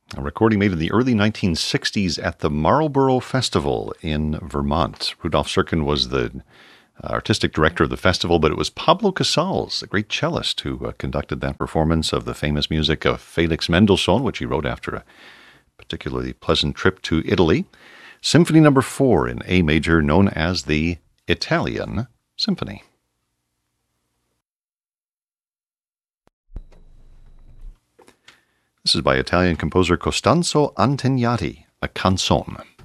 a recording made in the early 1960s at the Marlborough Festival in Vermont. Rudolf Serkin was the artistic director of the festival, but it was Pablo Casals, the great cellist, who conducted that performance of the famous music of Felix Mendelssohn, which he wrote after a particularly pleasant trip to Italy. Symphony number 4 in A major, known as the Italian Symphony. This is by Italian composer Costanzo Antegnati, a canzone.